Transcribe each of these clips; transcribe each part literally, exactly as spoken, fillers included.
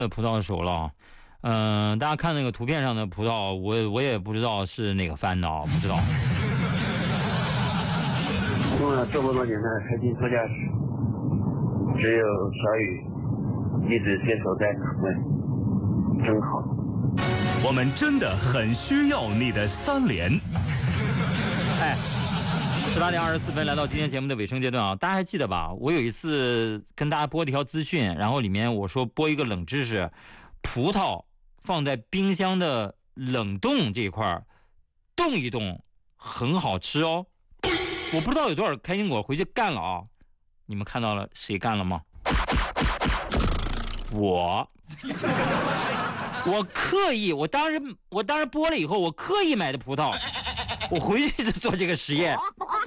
呃，葡萄熟了啊。嗯、呃，大家看那个图片上的葡萄，我我也不知道是哪个番的啊，不知道。 用了这么多年的开心副驾驶，只有小雨一直坚守在岗位，真好。 我们真的很需要你的三连。 哎，十八点二十四分来到今天节目的尾声阶段啊，大家还记得吧？我有一次跟大家播一条资讯，然后里面我说播一个冷知识，葡萄放在冰箱的冷冻这一块冻一冻很好吃哦。我不知道有多少开心果回去干了啊，你们看到了谁干了吗？我。我刻意，我当时我当时播了以后，我刻意买的葡萄，我回去就做这个实验，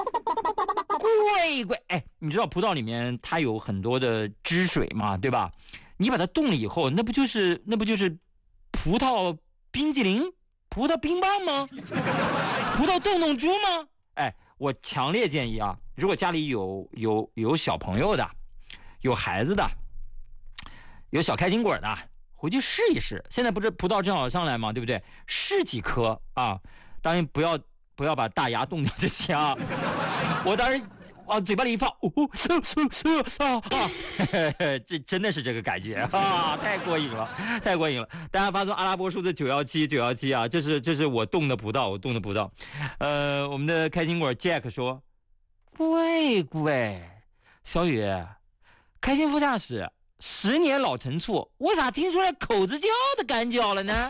贵贵哎，你知道葡萄里面它有很多的汁水嘛，对吧？你把它冻了以后，那不就是那不就是葡萄冰激凌、葡萄冰棒吗？葡萄冻冻猪吗？哎，我强烈建议啊，如果家里有有有小朋友的，有孩子的，有小开心果的。回去试一试，现在不是葡萄正好上来吗？对不对？试几颗啊！当然不要不要把大牙冻掉就行啊！我当时往嘴巴里一放，哦哦啊啊！这真的是这个感觉啊！太过瘾了，太过瘾了！大家发送阿拉伯数字九幺七九幺七啊！这是这是我冻的葡萄，我冻的葡萄。呃，我们的开心果 Jack 说：“贵贵，小雨，开心副驾驶。”十年老陈醋，为啥听出来口子窖的感觉了呢？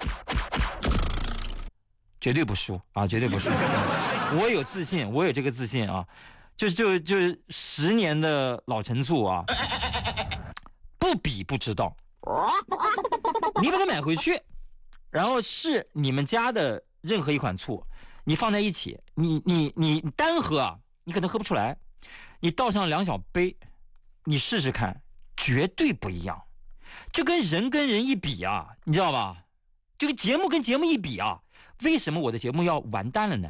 绝对不输啊，绝对不输！我有自信，我有这个自信啊，就就就是十年的老陈醋啊，不比不知道。你把它买回去，然后是你们家的任何一款醋，你放在一起，你你你单喝啊，你可能喝不出来，你倒上两小杯，你试试看。绝对不一样，这跟人跟人一比啊，你知道吧？这个节目跟节目一比啊，为什么我的节目要完蛋了呢？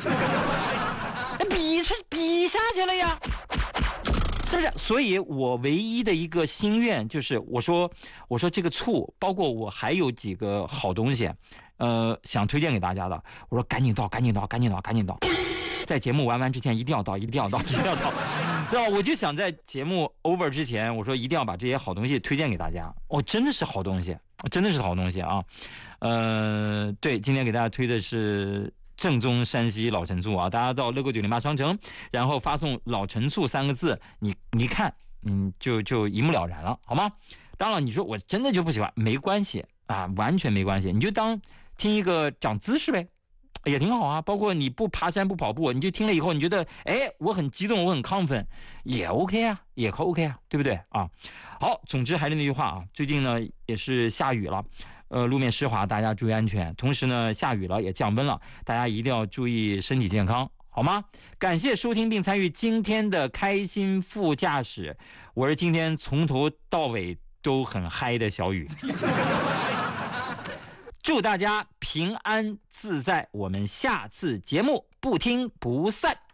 比出比下去了呀，是不是？所以我唯一的一个心愿就是，我说我说这个醋，包括我还有几个好东西，呃，想推荐给大家的，我说赶紧到，赶紧到，赶紧到，赶紧到，在节目完完之前一定要到，一定要到，一定要到。对吧？我就想在节目 over 之前，我说一定要把这些好东西推荐给大家。哦，真的是好东西，真的是好东西啊！呃，对，今天给大家推的是正宗山西老陈醋啊，大家到乐购九零八商城，然后发送老陈醋三个字，你你看，嗯，就就一目了然了，好吗？当然了，你说我真的就不喜欢，没关系啊，完全没关系，你就当听一个长姿势呗。也挺好啊，包括你不爬山不跑步，你就听了以后，你觉得哎，我很激动，我很亢奋，也 OK 啊，也 OK 啊，对不对啊？好，总之还是那句话啊，最近呢也是下雨了，呃，路面湿滑，大家注意安全。同时呢，下雨了也降温了，大家一定要注意身体健康，好吗？感谢收听并参与今天的开心副驾驶，我是今天从头到尾都很嗨的小雨。祝大家平安自在，我们下次节目不听不散。